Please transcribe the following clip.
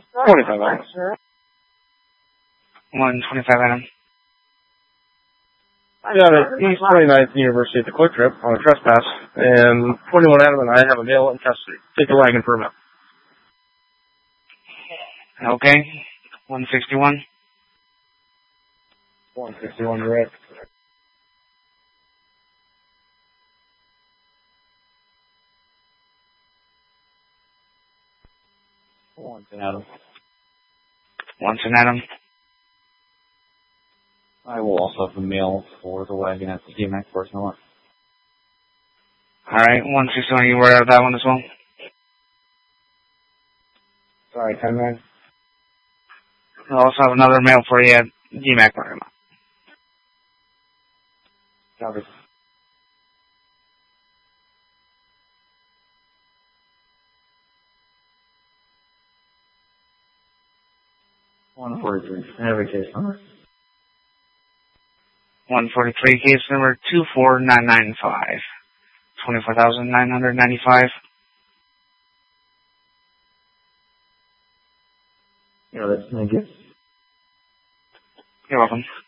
25 items. 125 item. I got an East 29th University at the Quick Trip on a trespass, and 21 Adam and I have a male in custody. Take the wagon for a minute. Okay. 161. 161, direct. Once an Adam. Once an Adam. I will also have a mail for the wagon at the DMAC personal one. Alright, 161, you worried about that one as well? Sorry, 10-9. I'll also have another mail for you at DMAC parking lot. Copy. Every case number. 143, case number 24995. 24,995. Yeah, that's my gift. You're welcome.